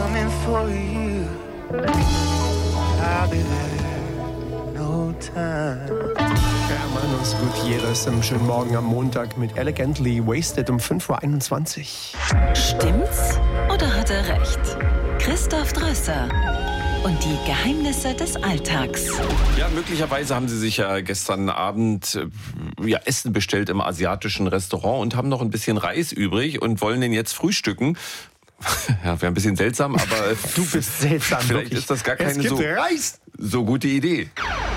coming for you. I'll be there, no time. Hermanos Gutierrez im schönen Morgen am Montag mit Elegantly Wasted um 5.21 Uhr. Stimmt's oder hat er recht? Christoph Drösser und die Geheimnisse des Alltags. Ja, möglicherweise haben Sie sich ja gestern Abend Essen bestellt im asiatischen Restaurant und haben noch ein bisschen Reis übrig und wollen den jetzt frühstücken. Ja, wäre ein bisschen seltsam, aber Du bist seltsam. vielleicht wirklich. ist das gar keine Es gibt Reis. so gute Idee.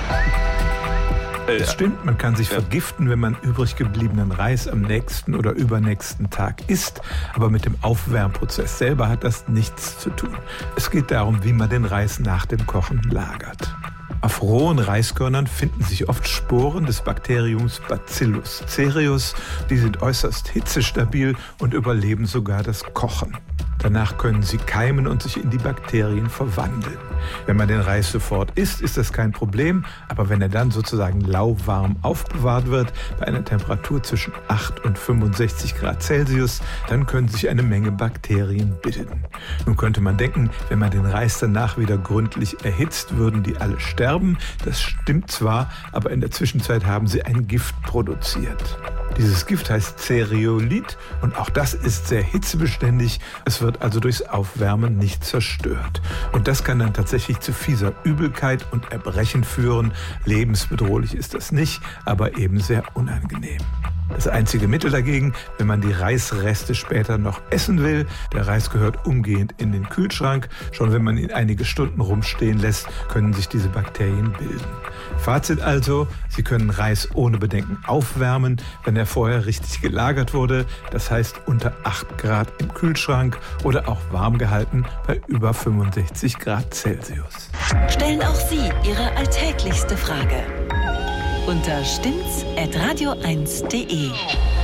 Es stimmt, man kann sich vergiften, wenn man übrig gebliebenen Reis am nächsten oder übernächsten Tag isst. Aber mit dem Aufwärmprozess selber hat das nichts zu tun. Es geht darum, wie man den Reis nach dem Kochen lagert. Auf rohen Reiskörnern finden sich oft Sporen des Bakteriums Bacillus cereus. Die sind äußerst hitzestabil und überleben sogar das Kochen. Danach können sie keimen und sich in die Bakterien verwandeln. Wenn man den Reis sofort isst, ist das kein Problem. Aber wenn er dann sozusagen lauwarm aufbewahrt wird, bei einer Temperatur zwischen 8 und 65 Grad Celsius, dann können sich eine Menge Bakterien bilden. Nun könnte man denken, wenn man den Reis danach wieder gründlich erhitzt, würden die alle sterben. Das stimmt zwar, aber in der Zwischenzeit haben sie ein Gift produziert. Dieses Gift heißt Cereolit und auch das ist sehr hitzebeständig. Es wird also durchs Aufwärmen nicht zerstört. Und das kann dann tatsächlich zu fieser Übelkeit und Erbrechen führen. Lebensbedrohlich ist das nicht, aber eben sehr unangenehm. Das einzige Mittel dagegen, wenn man die Reisreste später noch essen will, der Reis gehört umgehend in den Kühlschrank. Schon wenn man ihn einige Stunden rumstehen lässt, können sich diese Bakterien bilden. Fazit also, Sie können Reis ohne Bedenken aufwärmen, wenn er vorher richtig gelagert wurde. Das heißt unter 8 Grad im Kühlschrank oder auch warm gehalten bei über 65 Grad Celsius. Stellen auch Sie Ihre alltäglichste Frage unter stimmt's@radio1.de.